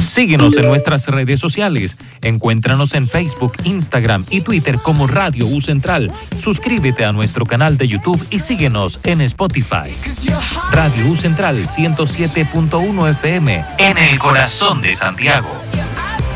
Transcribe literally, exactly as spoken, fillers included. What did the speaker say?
Síguenos en nuestras redes sociales. Encuéntranos en Facebook, Instagram y Twitter como Radio U Central. Suscríbete a nuestro canal de YouTube y síguenos en Spotify. Radio U Central ciento siete punto uno F M en el corazón de Santiago.